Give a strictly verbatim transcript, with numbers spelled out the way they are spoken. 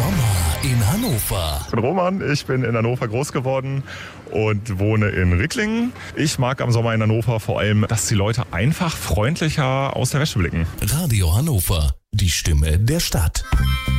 Sommer in Hannover. Ich bin Roman, ich bin in Hannover groß geworden und wohne in Ricklingen. Ich mag am Sommer in Hannover vor allem, dass die Leute einfach freundlicher aus der Wäsche blicken. Radio Hannover, die Stimme der Stadt.